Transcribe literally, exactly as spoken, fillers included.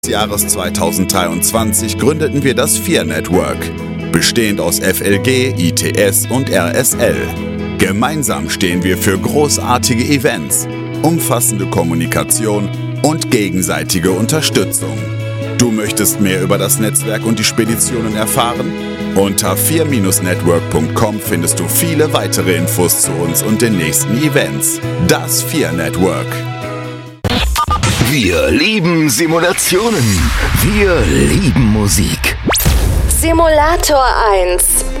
Jahres zweitausenddreiundzwanzig gründeten wir das vier Network, bestehend aus F L G, I T S und R S L. Gemeinsam stehen wir für großartige Events, umfassende Kommunikation und gegenseitige Unterstützung. Du möchtest mehr über das Netzwerk und die Speditionen erfahren? Unter vier Network punkt com findest du viele weitere Infos zu uns und den nächsten Events. Das vier Network. Wir lieben Simulationen. Wir lieben Musik. Simulator eins.